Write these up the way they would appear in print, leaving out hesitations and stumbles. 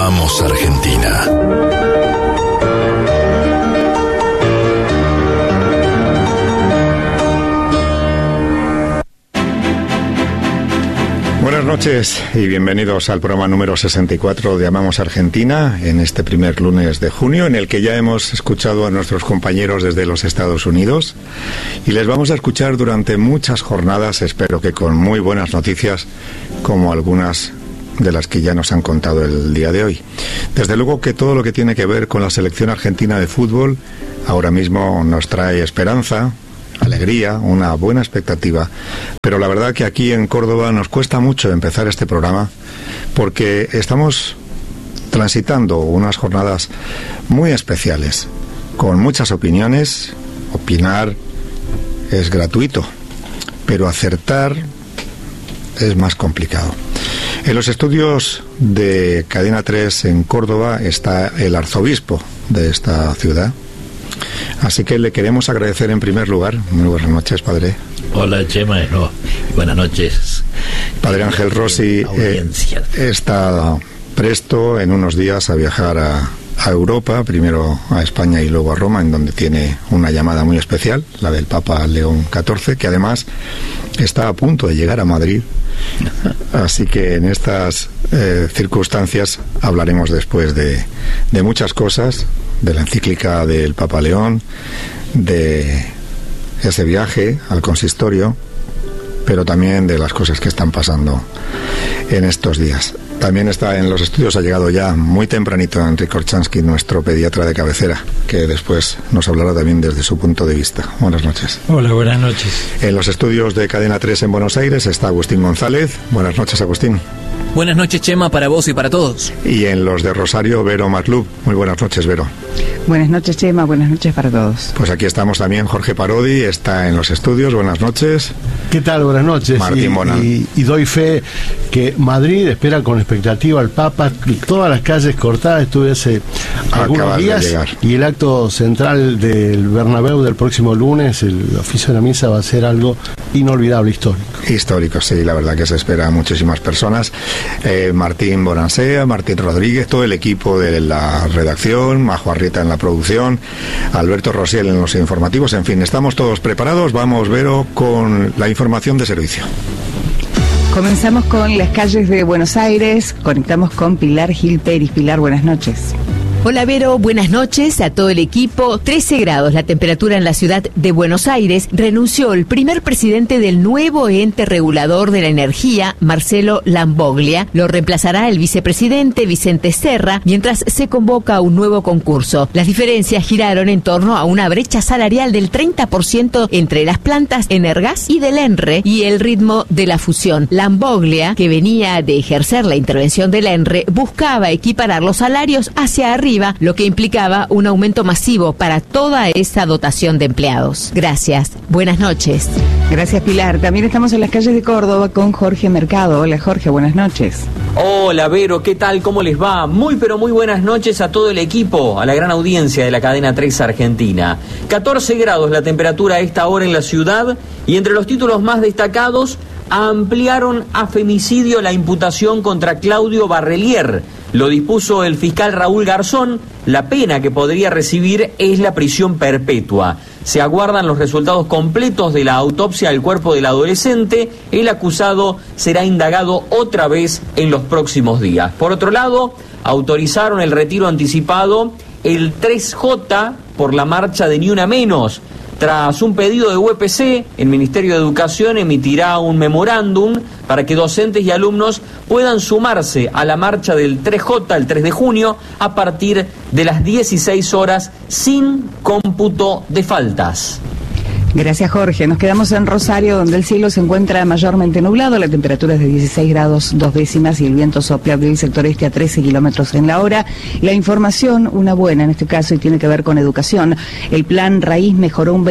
Amamos Argentina. Buenas noches y bienvenidos al programa número 64 de Amamos Argentina, en este primer lunes de junio, en el que ya hemos escuchado a nuestros compañeros desde los Estados Unidos y les vamos a escuchar durante muchas jornadas, espero que con muy buenas noticias, como algunas de las que ya nos han contado el día de hoy. Desde luego que todo lo que tiene que ver con la selección argentina de fútbol ahora mismo nos trae esperanza, alegría, una buena expectativa, pero la verdad que aquí en Córdoba nos cuesta mucho empezar este programa porque estamos transitando unas jornadas muy especiales, con muchas opiniones. Opinar es gratuito, pero acertar es más complicado. En los estudios de Cadena 3 en Córdoba está el arzobispo de esta ciudad. Así que le queremos agradecer en primer lugar. Muy buenas noches, padre. Hola, Chema. No, buenas noches. Padre Ángel Rossi está presto en unos días a viajar a Europa, primero a España y luego a Roma, en donde tiene una llamada muy especial, la del Papa León XIV, que además está a punto de llegar a Madrid. Así que en estas circunstancias hablaremos después de muchas cosas, de la encíclica del Papa León, de ese viaje al consistorio, pero también de las cosas que están pasando en estos días. También está en los estudios, ha llegado ya muy tempranito Enrique Orchansky, nuestro pediatra de cabecera, que después nos hablará también desde su punto de vista. Buenas noches. Hola, buenas noches. En los estudios de Cadena 3 en Buenos Aires está Agustín González. Buenas noches, Agustín. Buenas noches, Chema, para vos y para todos. Y en los de Rosario, Vero Matlub. Muy buenas noches, Vero. Buenas noches, Chema, buenas noches para todos. Pues aquí estamos también, Jorge Parodi está en los estudios. Buenas noches. ¿Qué tal? Buenas noches. Martín Bonal. Y doy fe que Madrid espera con expectativa al Papa, todas las calles cortadas, estuve hace algunos días, y el acto central del Bernabéu del próximo lunes, el oficio de la misa, va a ser algo inolvidable, histórico, sí, la verdad que se espera a muchísimas personas. Martín Bonansea, Martín Rodríguez, todo el equipo de la redacción, Majo Arrieta en la producción, Alberto Rosiel en los informativos, en fin, estamos todos preparados. Vamos, Vero, con la información de servicio. Comenzamos con las calles de Buenos Aires, conectamos con Pilar Gil Peris. Pilar, buenas noches. Hola Vero, buenas noches a todo el equipo. 13 grados la temperatura en la ciudad de Buenos Aires. Renunció el primer presidente del nuevo ente regulador de la energía, Marcelo Lamboglia. Lo reemplazará el vicepresidente Vicente Serra, mientras se convoca un nuevo concurso. Las diferencias giraron en torno a una brecha salarial del 30% entre las plantas Energas y del ENRE y el ritmo de la fusión. Lamboglia, que venía de ejercer la intervención del ENRE, buscaba equiparar los salarios hacia arriba, lo que implicaba un aumento masivo para toda esa dotación de empleados. Gracias. Buenas noches. Gracias, Pilar. También estamos en las calles de Córdoba con Jorge Mercado. Hola, Jorge, buenas noches. Hola, Vero, ¿qué tal? ¿Cómo les va? Muy, pero muy buenas noches a todo el equipo, a la gran audiencia de la Cadena 3 Argentina. 14 grados la temperatura a esta hora en la ciudad y entre los títulos más destacados, ampliaron a femicidio la imputación contra Claudio Barrelier. Lo dispuso el fiscal Raúl Garzón. La pena que podría recibir es la prisión perpetua. Se aguardan los resultados completos de la autopsia del cuerpo del adolescente. El acusado será indagado otra vez en los próximos días. Por otro lado, autorizaron el retiro anticipado, el 3J, por la marcha de Ni Una Menos. Tras un pedido de UPC, el Ministerio de Educación emitirá un memorándum para que docentes y alumnos puedan sumarse a la marcha del 3J el 3 de junio a partir de las 16 horas sin cómputo de faltas. Gracias, Jorge. Nos quedamos en Rosario, donde el cielo se encuentra mayormente nublado. La temperatura es de 16 grados 2 décimas y el viento sopla del sector este a 13 kilómetros en la hora. La información, una buena en este caso, y tiene que ver con educación. El plan Raíz mejoró un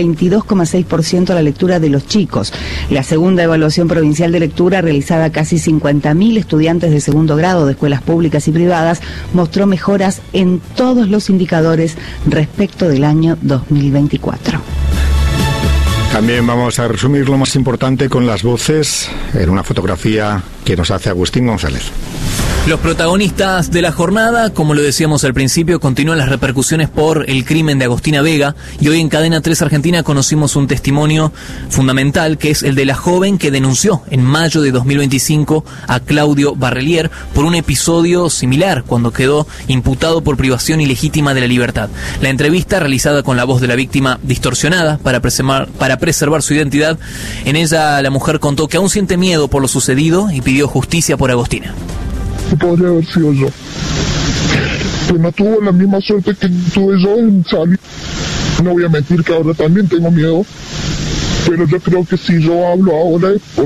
22,6% la lectura de los chicos. La segunda evaluación provincial de lectura, realizada a casi 50.000 estudiantes de segundo grado de escuelas públicas y privadas, mostró mejoras en todos los indicadores respecto del año 2024. También vamos a resumir lo más importante con las voces en una fotografía que nos hace Agustín González. Los protagonistas de la jornada, como lo decíamos al principio, continúan las repercusiones por el crimen de Agostina Vega, y hoy en Cadena 3 Argentina conocimos un testimonio fundamental, que es el de la joven que denunció en mayo de 2025 a Claudio Barrelier por un episodio similar, cuando quedó imputado por privación ilegítima de la libertad. La entrevista, realizada con la voz de la víctima distorsionada para preservar su identidad, en ella la mujer contó que aún siente miedo por lo sucedido y pidió justicia por Agostina. Podría haber sido yo, pero no tuvo la misma suerte que tuve yo en salir. No voy a mentir que ahora también tengo miedo, pero yo creo que si yo hablo ahora es